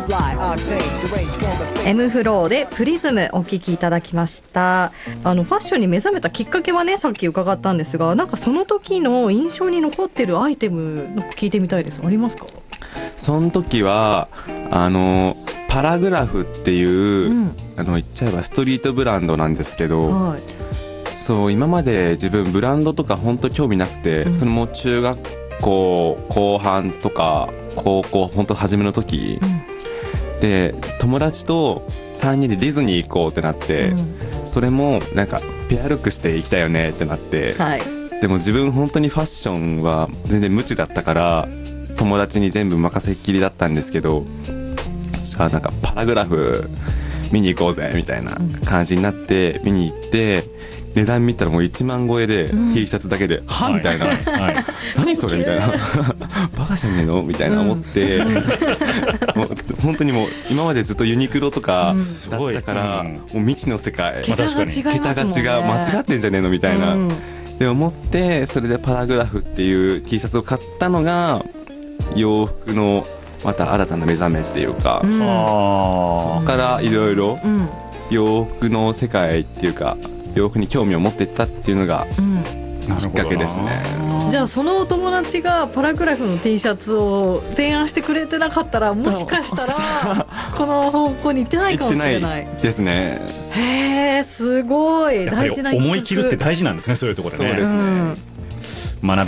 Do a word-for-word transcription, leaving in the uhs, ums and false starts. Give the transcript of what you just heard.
M フローでプリズムお聞きいただきました。あのファッションに目覚めたきっかけはね、さっき伺ったんですが、なんかその時の印象に残ってるアイテム聞いてみたいです。ありますか？ その時はあのパラグラフっていう、うん、あの言っちゃえばストリートブランドなんですけど、はい、そう今まで自分ブランドとか本当興味なくて、うん、それも中学校後半とか高校本当初めの時、うん、で友達とさんにんでディズニー行こうってなって、うん、それもなんかペアルックして行きたいよねってなって、はい、でも自分本当にファッションは全然無知だったから友達に全部任せっきりだったんですけど、じゃあなんかパラグラフ見に行こうぜみたいな感じになって見に行って、値段見たらもういちまん超えで、うん、T シャツだけでは、はい、みたいな、はいはい、何それみたいなバカじゃねえのみたいな思って、うん、もう本当にもう今までずっとユニクロとかだったから、うん、もう未知の世界、 桁が違いますもんね、 桁が違う、間違ってんじゃねえのみたいな、うん、で思って、それでパラグラフっていう T シャツを買ったのが洋服のまた新たな目覚めっていうか、うん、そこからいろいろ洋服の世界っていうか洋服に興味を持っていったっていうのがきっかけですね、 うん、じゃあそのお友達がパラグラフの T シャツを提案してくれてなかったら、もしかしたらこの方向に行ってないかもしれない。 行ってないですね。 へー、すごい大事な一曲。 思い切るって大事なんですね、そういうところでね。 そうですね、 うん、学び